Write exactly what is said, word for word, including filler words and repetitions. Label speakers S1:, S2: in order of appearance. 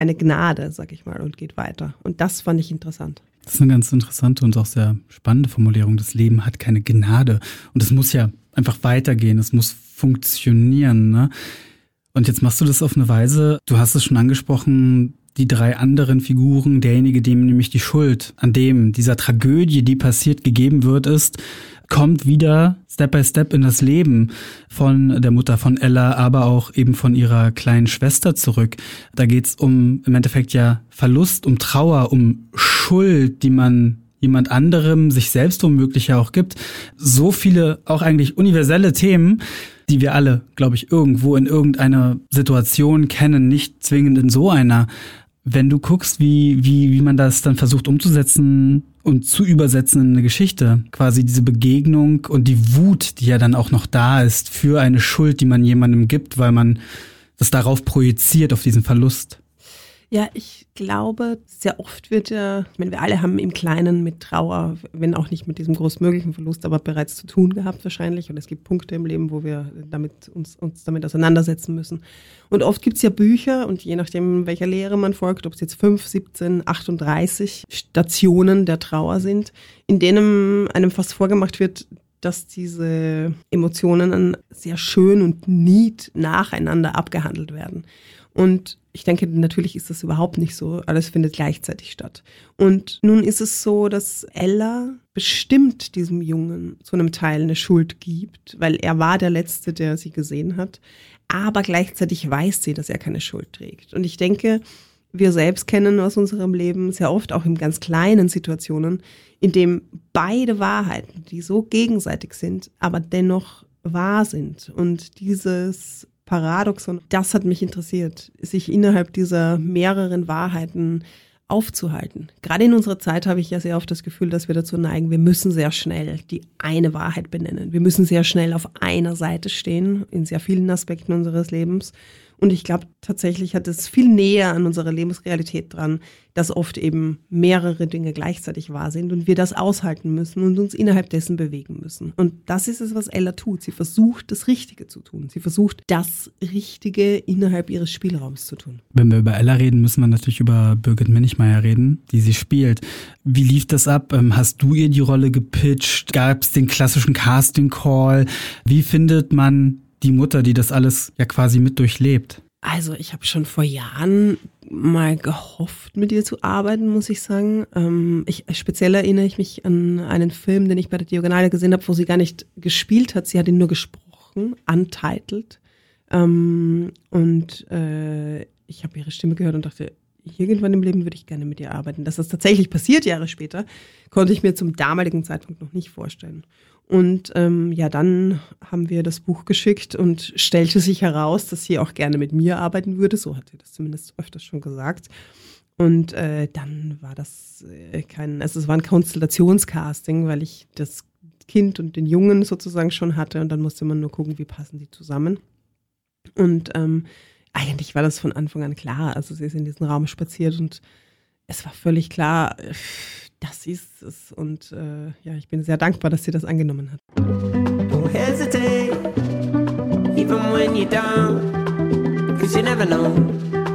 S1: eine Gnade, sag ich mal, und geht weiter. Und das fand ich interessant.
S2: Das ist eine ganz interessante und auch sehr spannende Formulierung. Das Leben hat keine Gnade. Und es muss ja einfach weitergehen. Es muss funktionieren, ne? Und jetzt machst du das auf eine Weise, du hast es schon angesprochen, die drei anderen Figuren, derjenige, dem nämlich die Schuld an dem, dieser Tragödie, die passiert, gegeben wird, ist, kommt wieder Step by Step in das Leben von der Mutter von Ella, aber auch eben von ihrer kleinen Schwester zurück. Da geht's um im Endeffekt ja Verlust, um Trauer, um Schuld, die man jemand anderem, sich selbst womöglich ja auch gibt. So viele auch eigentlich universelle Themen, die wir alle, glaube ich, irgendwo in irgendeiner Situation kennen, nicht zwingend in so einer. Wenn du guckst, wie, wie, wie man das dann versucht umzusetzen und zu übersetzen in eine Geschichte, quasi diese Begegnung und die Wut, die ja dann auch noch da ist für eine Schuld, die man jemandem gibt, weil man das darauf projiziert, auf diesen Verlust.
S1: Ja, ich glaube, sehr oft wird ja, ich meine, wir alle haben im Kleinen mit Trauer, wenn auch nicht mit diesem großmöglichen Verlust, aber bereits zu tun gehabt wahrscheinlich. Und es gibt Punkte im Leben, wo wir damit uns, uns damit auseinandersetzen müssen. Und oft gibt es ja Bücher und je nachdem, welcher Lehre man folgt, ob es jetzt fünf, siebzehn, achtunddreißig Stationen der Trauer sind, in denen einem fast vorgemacht wird, dass diese Emotionen sehr schön und nied nacheinander abgehandelt werden. Und ich denke, natürlich ist das überhaupt nicht so. Alles findet gleichzeitig statt. Und nun ist es so, dass Ella bestimmt diesem Jungen zu einem Teil eine Schuld gibt, weil er war der Letzte, der sie gesehen hat. Aber gleichzeitig weiß sie, dass er keine Schuld trägt. Und ich denke, wir selbst kennen aus unserem Leben sehr oft auch in ganz kleinen Situationen, in dem beide Wahrheiten, die so gegenseitig sind, aber dennoch wahr sind. Und dieses Paradoxon, das hat mich interessiert, sich innerhalb dieser mehreren Wahrheiten aufzuhalten. Gerade in unserer Zeit habe ich ja sehr oft das Gefühl, dass wir dazu neigen, wir müssen sehr schnell die eine Wahrheit benennen. Wir müssen sehr schnell auf einer Seite stehen, in sehr vielen Aspekten unseres Lebens. Und ich glaube, tatsächlich hat es viel näher an unserer Lebensrealität dran, dass oft eben mehrere Dinge gleichzeitig wahr sind und wir das aushalten müssen und uns innerhalb dessen bewegen müssen. Und das ist es, was Ella tut. Sie versucht, das Richtige zu tun. Sie versucht, das Richtige innerhalb ihres Spielraums zu tun.
S2: Wenn wir über Ella reden, müssen wir natürlich über Birgit Minichmayr reden, die sie spielt. Wie lief das ab? Hast du ihr die Rolle gepitcht? Gab es den klassischen Casting-Call? Wie findet man die Mutter, die das alles ja quasi mit durchlebt?
S1: Also ich habe schon vor Jahren mal gehofft, mit ihr zu arbeiten, muss ich sagen. Ähm, ich, speziell erinnere ich mich an einen Film, den ich bei der Diagonale gesehen habe, wo sie gar nicht gespielt hat. Sie hat ihn nur gesprochen, untitled. Ähm, und äh, ich habe ihre Stimme gehört und dachte, irgendwann im Leben würde ich gerne mit ihr arbeiten. Dass das tatsächlich passiert, Jahre später, konnte ich mir zum damaligen Zeitpunkt noch nicht vorstellen. Und ähm, ja, dann haben wir das Buch geschickt und stellte sich heraus, dass sie auch gerne mit mir arbeiten würde. So hat sie das zumindest öfters schon gesagt. Und äh, dann war das äh, kein, also es war ein Konstellationscasting, weil ich das Kind und den Jungen sozusagen schon hatte. Und dann musste man nur gucken, wie passen die zusammen. Und ähm, eigentlich war das von Anfang an klar. Also sie ist in diesen Raum spaziert und es war völlig klar, das ist es. Und äh, ja, ich bin sehr dankbar, dass sie das angenommen hat. Don't hesitate, even when you're down, 'cause you never know.